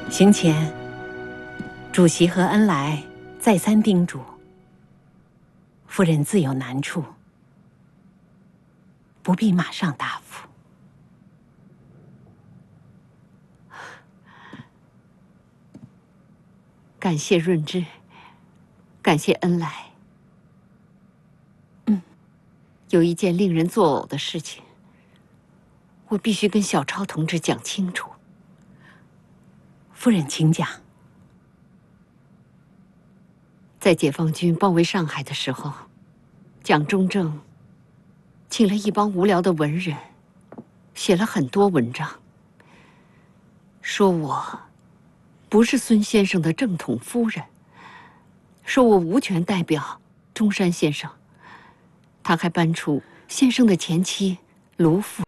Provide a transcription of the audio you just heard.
行前，主席和恩来再三叮嘱，夫人自有难处，不必马上答复。 感谢润之，感谢恩来。有一件令人作呕的事情，我必须跟小超同志讲清楚。 夫人请讲。 在解放军包围上海的时候，蒋中正请了一帮无聊的文人，写了很多文章，说我不是孙先生的正统夫人，说我无权代表中山先生。他还搬出先生的前妻卢父